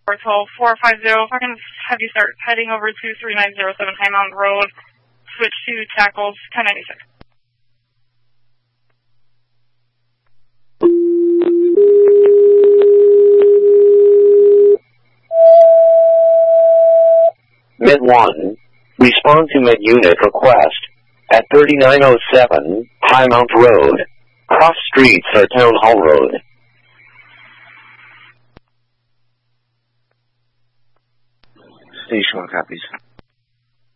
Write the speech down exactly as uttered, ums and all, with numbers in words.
twelve four five zero. If I can have you start heading over to three nine zero seven High Mountain Road, switch to tackles ten ninety-six. Med one, respond to Med Unit request at thirty-nine oh seven High Mount Road. Cross streets are Town Hall Road. Station one copies.